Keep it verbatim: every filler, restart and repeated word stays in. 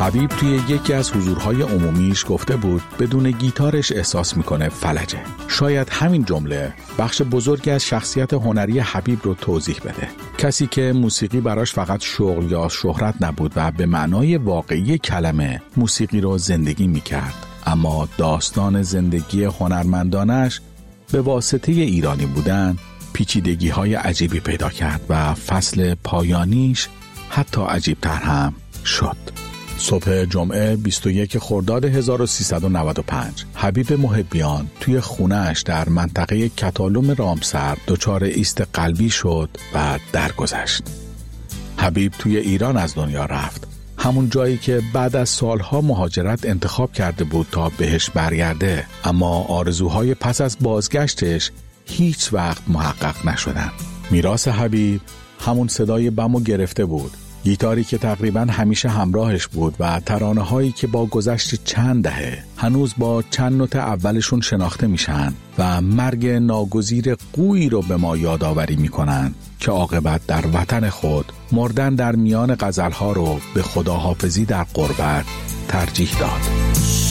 حبیب توی یکی از حضورهای عمومیش گفته بود بدون گیتارش احساس میکنه فلجه. شاید همین جمله بخش بزرگی از شخصیت هنری حبیب رو توضیح بده. کسی که موسیقی براش فقط شغل یا شهرت نبود و به معنای واقعی کلمه موسیقی رو زندگی میکرد، اما داستان زندگی هنرمندانش به واسطه ایرانی بودن پیچیدگی های عجیبی پیدا کرد و فصل پایانیش حتی عجیبتر هم شد. صبح جمعه بیست و یک خرداد هزار و سیصد و نود و پنج حبیب محبیان توی خونه‌اش در منطقه کتالوم رامسر دچار ایست قلبی شد و درگذشت. حبیب توی ایران از دنیا رفت، همون جایی که بعد از سالها مهاجرت انتخاب کرده بود تا بهش برگرده، اما آرزوهای پس از بازگشتش هیچ وقت محقق نشدن. میراث حبیب همون صدای بمو گرفته بود، گیتاری که تقریباً همیشه همراهش بود و ترانه‌هایی که با گذشت چند دهه هنوز با چند نوت اولشون شناخته میشن و مرگ ناگزیر قویی رو به ما یادآوری میکنن که عاقبت در وطن خود مردن در میان غزل‌ها رو به خداحافظی در غربت ترجیح داد.